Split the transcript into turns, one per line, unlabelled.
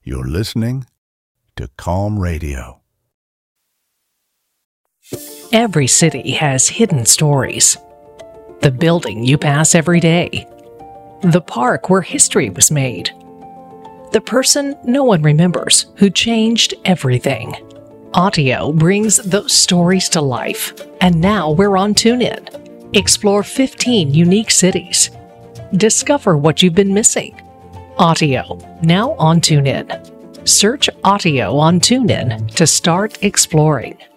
You're listening to Calm Radio.
Every city has hidden stories. The building you pass every day. The park where history was made. The person no one remembers who changed everything. Autio brings those stories to life, and now we're on TuneIn. Explore 15 unique cities. Discover what you've been missing. Autio, now on TuneIn. Search Autio on TuneIn to start exploring.